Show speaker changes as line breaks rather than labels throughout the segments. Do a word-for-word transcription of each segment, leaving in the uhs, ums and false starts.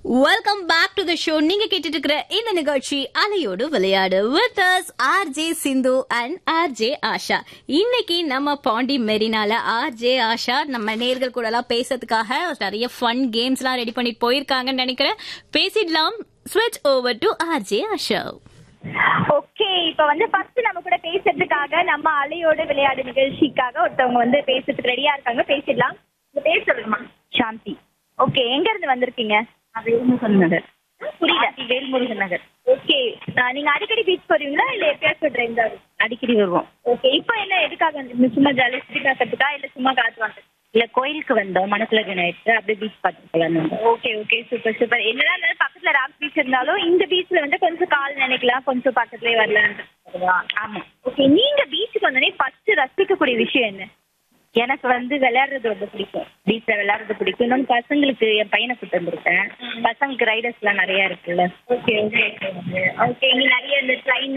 Welcome back to the show. நீங்க கேட்டுட்டு இருக்கிற இந்த நிகழ்ச்சி அலையோடு விளையாடு with us RJ Sindhu and RJ Asha. இன்னைக்கு நம்ம பாண்டி மெரினால ஆர்ஜே ஆஷா நம்ம நேர்கள் கூட எல்லாம் பேசுறதுக்காக நிறைய ஃபன் கேம்ஸ் எல்லாம் ரெடி பண்ணிட்டு போயிருக்காங்கன்னு நினைக்கிறேன். பேசிடலாம். ஸ்விட்ச் over to RJ Asha.
Okay, இப்ப வந்து ஃபர்ஸ்ட் நம்ம கூட பேசுறதுக்காக நம்ம அலையோடு விளையாடு நிகழ்ச்சிக்காக ஒருத்தவங்க வந்து பேசுறதுக்கு ரெடியா இருக்காங்க. பேசிடலாம். உங்க பேர் சொல்லுங்கம்மா. சாந்தி. ஓகே, எங்க இருந்து வந்திருக்கீங்க? வேல்முருகன் நகர். புரியல. வேல்முருகன் நகர். ஓகே, நீங்க அடிக்கடி பீச் போறீங்களா இல்ல எப்பயாச்சும் சொல்றீங்களா? அடிக்கடி வருவோம். ஓகே, இப்போ என்ன எதுக்காக வந்து சும்மா ஜாலியா சுத்தி பார்க்கறதுக்கா இல்ல சும்மா காத்து வாங்க? இல்ல கோயிலுக்கு வந்தோம், மனசுல ஆயிடுச்சு, அப்படியே பீச் பார்த்துக்கலாம். Okay okay, super super. என்னதான் இருந்தாலும் பக்கத்துல ராக் பீச் இருந்தாலும் இந்த பீச்ல வந்து கொஞ்சம் கால் நினைக்கலாம், கொஞ்சம் பக்கத்துலயே வரலாம். ஆமா. ஓகே, நீங்க பீச்சுக்கு வந்தோடனே ஃபர்ஸ்ட் ரசிக்கக்கூடிய விஷயம் என்ன? எனக்கு வந்து விளையாடுறது ரொம்ப பிடிக்கும். பீச்ல விளையாடுறது பிடிக்கும். இன்னொன்று பசங்களுக்கு என் பையனை கூட்டு வந்திருக்கேன். பசங்களுக்கு ரைடர்ஸ் எல்லாம் நிறைய இருக்குல்ல. Okay okay okay. இங்க நிறைய இந்த ட்ரெயின்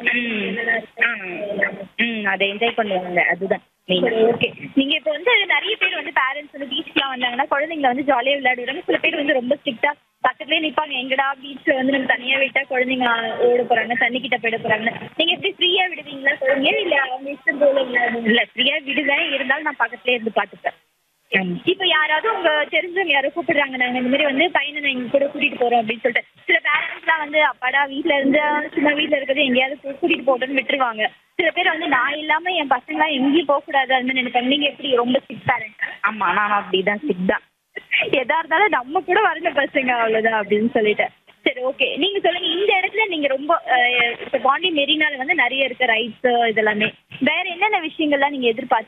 ம் அதை என்ஜாய் பண்ணுவாங்க. அதுதான். ஓகே, நீங்க இப்போ வந்து நிறைய பேர் வந்து பேரண்ட்ஸ் வந்து பீச்க்குலாம் வந்தாங்கன்னா குழந்தைங்களை வந்து ஜாலியாக விளையாடுறாங்க. சில பேர் வந்து ரொம்ப ஸ்ட்ரிக்டா பக்கத்துலேயே நிற்பாங்க. எங்கடா பீச்ல வந்து நம்ம தனியா விட்டா குழந்தைங்க ஓட போறாங்க, தண்ணி கிட்ட போயிட போறாங்க. நீங்க எப்படி ஃப்ரீயா விடுவீங்களா குழந்தைங்க இல்ல அவங்க இஷ்டம் போல விளையாடுங்க? இல்ல, ஃப்ரீயா விடுவேன், இருந்தாலும் நான் பக்கத்துலேயே இருந்து பார்த்துப்பேன். இப்ப யாராவது உங்க தெரிஞ்சவங்க யாரோ கூப்பிடுறாங்க, நாங்க இந்த மாதிரி வந்து பையனை நான் எங்க கூட கூட்டிட்டு போறோம் அப்படின்னு சொல்லிட்டு சில பேரண்ட்ஸ் எல்லாம் வந்து அப்பாடா வீட்டுல இருந்து சும்மா வீட்டுல இருக்கிறது எங்கேயாவது கூட்டிட்டு போட்டோன்னு விட்டுருவாங்க. சில பேர் வந்து நான் இல்லாம என் பசங்க எல்லாம் எங்கேயும் போக கூடாது அப்படின்னு நினைப்பாங்க. நீங்க எப்படி ரொம்ப ஸ்ட்ரிக்ட் பேரண்ட்? ஆமா, நான் அப்படிதான் ஸ்ட்ரிக்ட் தான். எதா இருந்தாலும் நம்ம கூட வரல பசங்க அவ்வளவுதான் அப்படின்னு சொல்லிட்டு. சரி, ஓகே, நீங்க சொல்லுங்க, இந்த இடத்துல நீங்க ரொம்ப இப்ப பாண்டி மெரினால வந்து நிறைய இருக்க ரைட்ஸ் இதெல்லாமே வேற என்னென்ன விஷயங்கள்லாம் நீங்க எதிர்பார்த்து